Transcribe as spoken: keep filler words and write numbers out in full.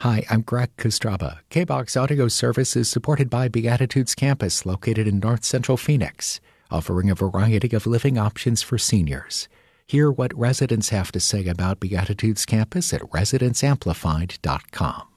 Hi, I'm Greg Kostraba. K-BOX Audio Service is supported by Beatitudes Campus, located in North Central Phoenix, offering a variety of living options for seniors. Hear what residents have to say about Beatitudes Campus at residence amplified dot com.